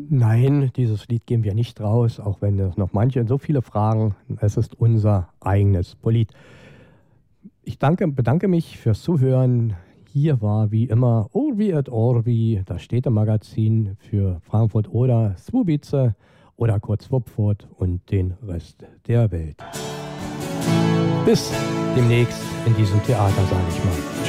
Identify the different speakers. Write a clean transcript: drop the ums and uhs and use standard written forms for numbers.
Speaker 1: Nein, dieses Lied geben wir nicht raus, auch wenn es noch manche so viele fragen. Es ist unser eigenes Lied. Bedanke mich fürs Zuhören. Hier war wie immer Orbi et Orbi, das Städtemagazin für Frankfurt oder Słubice oder kurz Wupfurt und den Rest der Welt. Bis demnächst in diesem Theater, sage ich mal.